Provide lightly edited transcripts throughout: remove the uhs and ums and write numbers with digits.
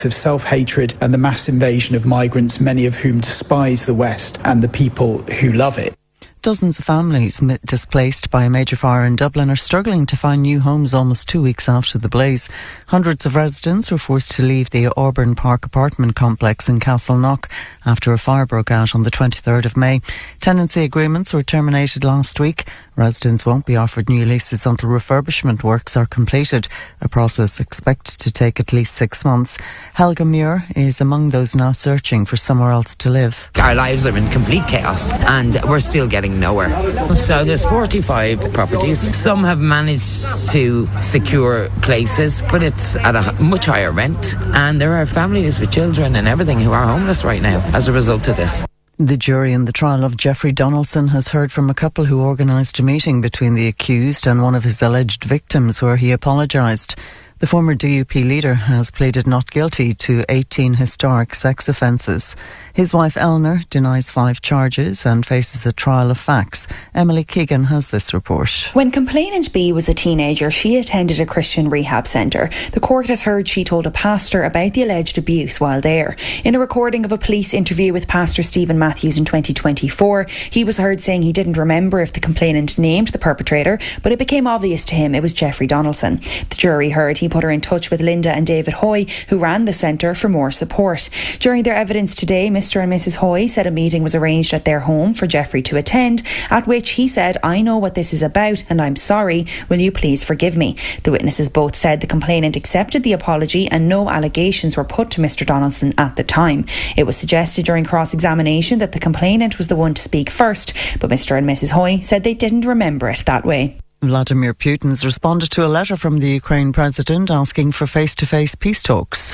of self-hatred and the mass invasion of migrants, many of whom despise the West and the people who love it. Dozens of families displaced by a major fire in Dublin are struggling to find new homes almost 2 weeks after the blaze. Hundreds of residents were forced to leave the Auburn Park apartment complex in Castleknock after a fire broke out on the 23rd of May. Tenancy agreements were terminated last week. Residents won't be offered new leases until refurbishment works are completed, a process expected to take at least 6 months. Helga Muir is among those now searching for somewhere else to live. Our lives are in complete chaos and we're still getting nowhere. So there's 45 properties. Some have managed to secure places, but it's at a much higher rent. And there are families with children and everything who are homeless right now as a result of this. The jury in the trial of Jeffrey Donaldson has heard from a couple who organised a meeting between the accused and one of his alleged victims where he apologised. The former DUP leader has pleaded not guilty to 18 historic sex offences. His wife Eleanor denies 5 charges and faces a trial of facts. Emily Keegan has this report. When complainant B was a teenager, she attended a Christian rehab centre. The court has heard she told a pastor about the alleged abuse while there. In a recording of a police interview with Pastor Stephen Matthews in 2024, he was heard saying he didn't remember if the complainant named the perpetrator, but it became obvious to him it was Jeffrey Donaldson. The jury heard he put her in touch with Linda and David Hoy, who ran the centre, for more support. During their evidence today, Mr. and Mrs. Hoy said a meeting was arranged at their home for Jeffrey to attend, at which he said, "I know what this is about and I'm sorry, will you please forgive me?" The witnesses both said the complainant accepted the apology and no allegations were put to Mr. Donaldson at the time. It was suggested during cross-examination that the complainant was the one to speak first, but Mr. and Mrs. Hoy said they didn't remember it that way. Vladimir Putin's responded to a letter from the Ukraine president asking for face-to-face peace talks.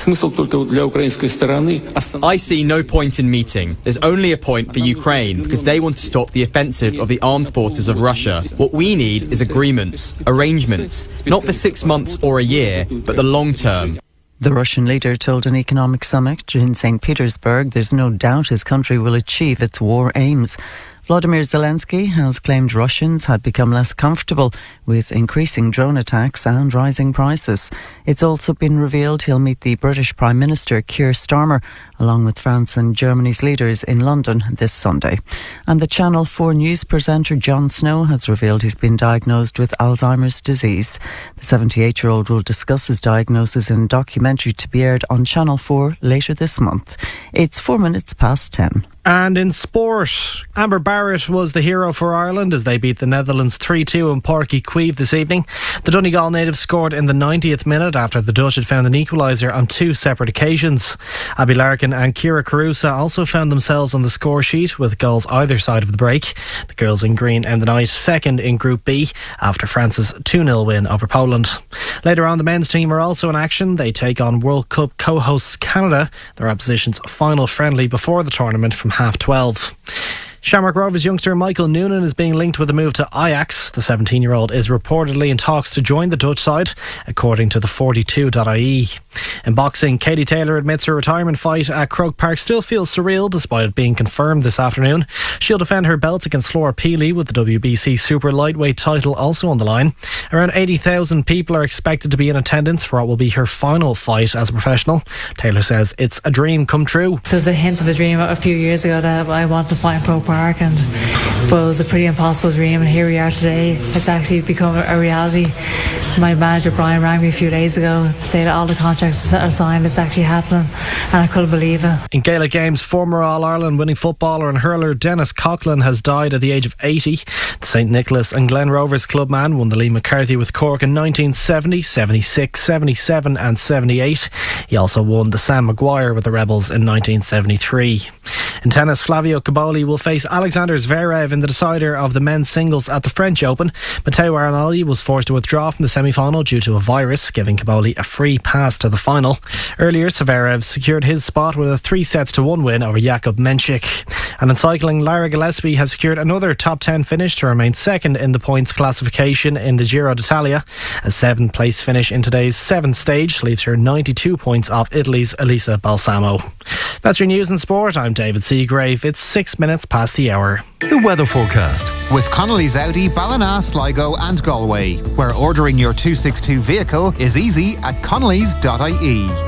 I see no point in meeting. There's only a point for Ukraine because they want to stop the offensive of the armed forces of Russia. What we need is agreements, arrangements, not for 6 months or a year, but the long term. The Russian leader told an economic summit in St. Petersburg there's no doubt his country will achieve its war aims. Volodymyr Zelensky has claimed Russians had become less comfortable with increasing drone attacks and rising prices. It's also been revealed he'll meet the British Prime Minister Keir Starmer along with France and Germany's leaders in London this Sunday. And the Channel 4 news presenter Jon Snow has revealed he's been diagnosed with Alzheimer's disease. The 78-year-old will discuss his diagnosis in a documentary to be aired on Channel 4 later this month. It's 4 minutes past 10. And in sport, Amber Barrett was the hero for Ireland as they beat the Netherlands 3-2 in Páirc Uí Chaoimh this evening. The Donegal native scored in the 90th minute after the Dutch had found an equaliser on 2 separate occasions. Abby Larkin and Ciara Carusa also found themselves on the score sheet with goals either side of the break. The girls in green end the night second in Group B after France's 2-0 win over Poland. Later on, the men's team are also in action. They take on World Cup co-hosts Canada, their opposition's final friendly before the tournament from 12:30. Shamrock Rovers youngster Michael Noonan is being linked with a move to Ajax. The 17-year-old is reportedly in talks to join the Dutch side, according to the 42.ie. In boxing, Katie Taylor admits her retirement fight at Croke Park still feels surreal despite it being confirmed this afternoon. She'll defend her belt against Flora Peely with the WBC Super Lightweight title also on the line. Around 80,000 people are expected to be in attendance for what will be her final fight as a professional. Taylor says it's a dream come true. There was a hint of a dream a few years ago that I wanted to fight in Croke Park, but it was a pretty impossible dream, and here we are today. It's actually become a reality. My manager Brian rang me a few days ago to say that all the contracts are signed. It's actually happening, and I couldn't believe it. In Gaelic Games, former All-Ireland winning footballer and hurler Dennis Coughlin has died at the age of 80. The St Nicholas and Glen Rovers clubman won the Lee McCarthy with Cork in 1970, 76, 77 and 78. He also won the Sam Maguire with the Rebels in 1973. In tennis, Flavio Caboli will face Alexander Zverev in the decider of the men's singles at the French Open. Matteo Arnaldi was forced to withdraw from the semi-final due to a virus, giving Caboli a free pass to the final. Earlier, Zverev secured his spot with a 3-1 win over Jakub Menchik. And in cycling, Lara Gillespie has secured another top 10 finish to remain second in the points classification in the Giro d'Italia. A 7th place finish in today's 7th stage leaves her 92 points off Italy's Elisa Balsamo. That's your news and sport. I'm David Seagrave. It's 6 minutes past the hour. The weather forecast with Connolly's Audi, Ballina, Sligo and Galway, where ordering your 262 vehicle is easy at connellys.ie.